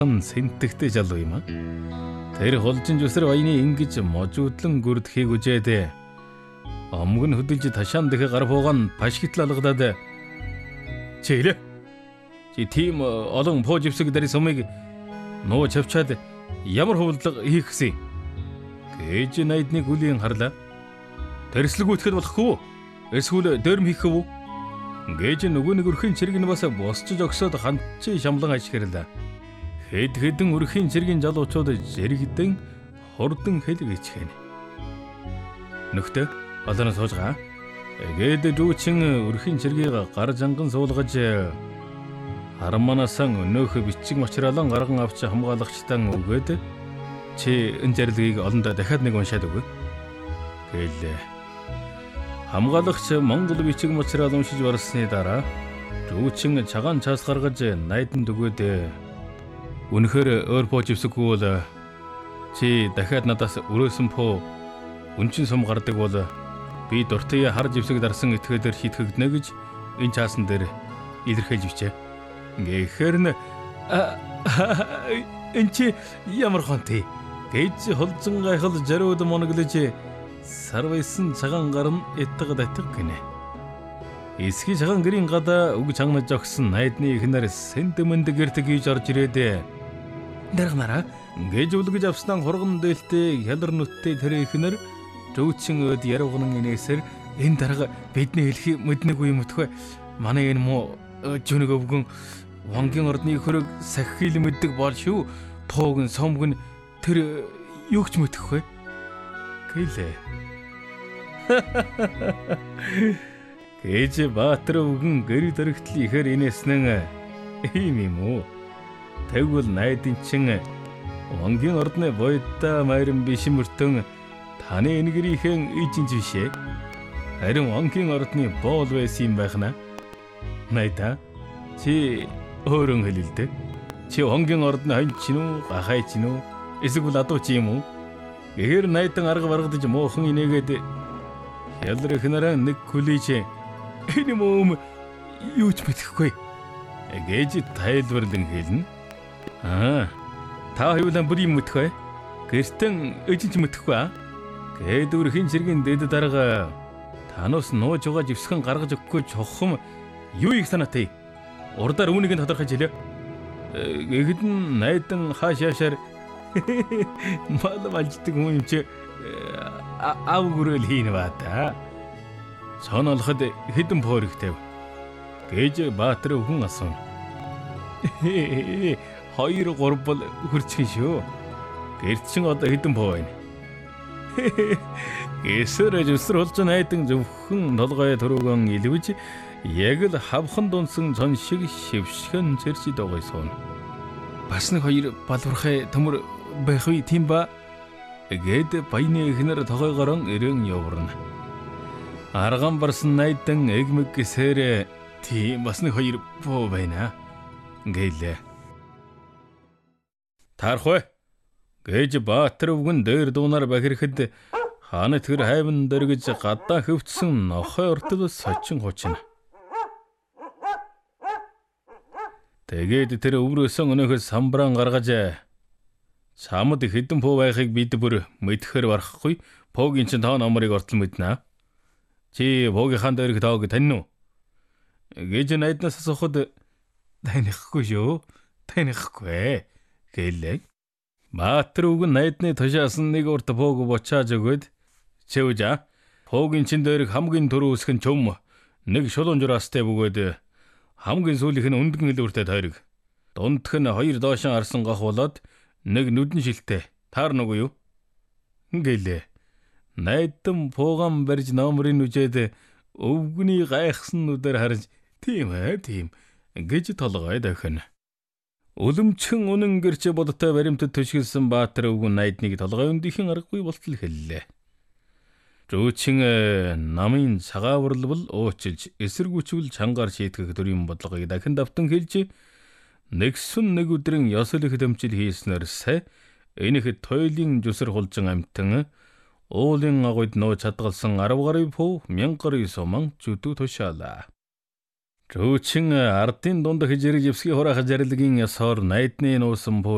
сэнтэгтэй залуу юм а. Тэр холжин зүсэр баяны ингэж можуудлан гүрдхийг үжээд омг нь хөдөлж ташаан дэх гар буугаан пашгитл алгадаад чийлээ. Чи тийм олон поо живсэг дээр сумыг нуу чавчаад ямар хувилдлага хийх гэсэн. Гэж найдны гүлийн харлаа. Тэрслэгүүтгэхэд болохгүй. Эсвэл дөрм хийх үү? Гэж нөгөө нэг өрхийн цэрэг нь бас босчж огсоод ханчи шамлан ажихэрлээ. Хэд хэдэн өрхийн цэргийн залуучууд зэрэгдэн хурдан хэлэг ичгэнэ. Нөхдөд олоноос суужгаа. Гээд дүүчин өрхийн цэргийг гар жанган суулгаж харамманасан өнөөх бичиг материалан гарган авч хамгаалагчтан өгөөд чи энэ зарилгыг олондоо дахиад нэг уншаад өгөө. Гэлээ. Хамгаалагч Монгол бичиг материал уншиж барсны дараа дүүчин цагаан цаас гаргаж найданд өгөөд үнэхээр өөр поо живсэггүй бол чи дахиад надаас өрөөсөн поо үнчин сум гардаг бол би дуртай хар живсэг дарсан этгээдээр шийтгэгдэнэ гэж энэ чаасан дээр илэрхийлж бичээ. Гэхээр н энэ чи ямар хонтой гэж холзон гайхал жарууд моноглож сарвайсан цагаан гар нь эттэг датг гинэ. Эсхий цагаан гэрийн гадаа үг чангаж огсон найдны ихнэр сэнтэмэнд гэрт гэж орж ирээд дарганараа гэж үлгэж авснаа хурган дээлтэй хялар нүттэй тэр ихнэр дүүчин өд ярууган инээсэр энэ дарга бидний хэлхий мэднэгүй юм өтгөө манай энэ мо жүнэг өвгөн вангийн ордны хөрөг сахил мэддэг бол шүү поогийн сомг нь тэр юугч мэдхгүй гэлээ. Гэж Баатар өвгөн гэр дөрөгтөл ихээр инээснэн ийм юм уу? Тэгвэл найдын чин вангийн ордны бойдаа майран бишмөртөн таны энэгрийнхэн ижинж бишээ. Харин вангийн ордны боол байсан юм байхна. Найда чи өөрөн хэлэлдэ. Чи вангийн ордны хань чин үү, гахай чин үү? Эсвэл адуу чи юм уу? Гэхэр найдан арга баргадаж муухан инээгээд ялрах нараа нэг хүлээж энэ мөм юу ч мэдэхгүй гэж тайлбарлан хэлнэ. Та хоёулаа бүр юм мэдхгүй. Гэртэн эжинч мэдхгүй аа. Гээд өрхийн цэргийн дэд дарга танаас нууж байгаа живсгэн гаргаж өгөхгүй чухам юу их санаатай. Урдаар үүнийг нь тодорхойж хэлээ. Гэхэд найдан хаашаашаар мал малждаг хүн юм чи ав гүрэл хийн ба та. Сонолоход хэдэн пооригтэй. Гэж Баатар өвгөн асууна. 2-3 бол хүрчих шүү. Гэрт чин одоо хэдэн поо байна? Эсэр жуср болж найдан зөвхөн толгой төрөгөн илвэж яг л хавхан дунсан цон шиг шившгэн зэрчид байгаа юм. Бас нэг 2 балвархай төмөр байх үе тийм ба. Гээд баяны ихнэр тогойгорон ирэн яварна. Арган барсан найдан эгмэг гэсээр тийм бас нэг 2 поо байна гэлээ. Таархой гэж Баатар өвгөн дээр дуунаар бахирхэд хааны тэр хайван дэргэж гадаа хөвцсөн нохой ортол сочин хуучна. Тэгээд тэр өврөөсөн өнөөхөөс самбраан гаргаж чамд хэдэн поо байхыг бид бүр мэдхээр барахгүй поогийн чин тоо номерыг ортол мэднэ. Чи поогийнхаа дээрх тоог тань уу? Гэж найднаас асуухад танихгүй шүү. Танихгүй гэлээ. Баатар өвгөн найдны тушаасан нэг урт поог бочааж өгөөд чэвжа поогийн чин дээрх хамгийн түрүү үсгэн чөм нэг шулуун жураастай бөгөөд хамгийн сүүлийнх нь өндгөн хэлбэртэй тойрог. Дундх нь 2 доошин арсан гах болоод нэг нүдэн шилтэй. Таар нүгөө юу? Гэлээ. Найдан пууган барьж номрын үжээд өвгөний гайхсан нүдээр харж тийм ээ тийм гэж толгой дохино. Үлэмчхэн үнэн гэрч бодтой баримтад төшгөлсөн Баатар өвгөн найдныг толгой өндхийн аргагүй болтол хэллээ. Дүүчин намын цагааварлбал уучилж эсэргүүчвэл чангаар шийтгэх төрийн бодлогыг дахин давтан хэлж нэгсэн нэг өдрийн ёсол их дэмжил хийснээр сая энийх тойлын зүсэр хулжин амтан уулын агуйд нөө чадгалсан 10 гаруй пуу 1000 гаруй суман зүдүү тушаалаа. Дүүчин ардын дунд хижирэг живсгийн хураах зарилгийн ёсоор найдны нуусан пуу